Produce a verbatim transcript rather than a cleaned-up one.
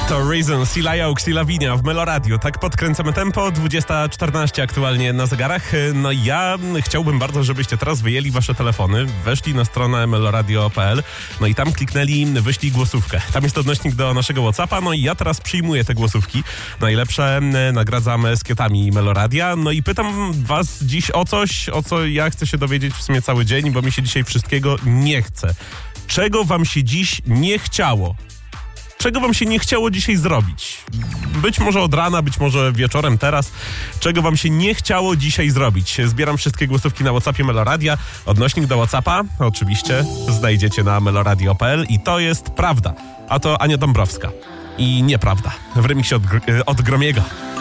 To Reason, Sila Young, Sila Winia w Meloradiu. Tak podkręcamy tempo, dwudziesta czternaście aktualnie na zegarach. No ja chciałbym bardzo, żebyście teraz wyjęli wasze telefony, weszli na stronę meloradio kropka p l, no i tam kliknęli wyślij głosówkę. Tam jest odnośnik do naszego WhatsAppa, no i ja teraz przyjmuję te głosówki. Najlepsze nagradzamy skietami Meloradia. No i pytam was dziś o coś, o co ja chcę się dowiedzieć w sumie cały dzień, bo mi się dzisiaj wszystkiego nie chce. Czego wam się dziś nie chciało? Czego wam się nie chciało dzisiaj zrobić? Być może od rana, być może wieczorem, teraz. Czego wam się nie chciało dzisiaj zrobić? Zbieram wszystkie głosówki na WhatsAppie Meloradia. Odnośnik do WhatsAppa oczywiście znajdziecie na meloradio kropka p l i to jest prawda. A to Ania Dąbrowska. I nieprawda. W remiksie od, od Gromiego.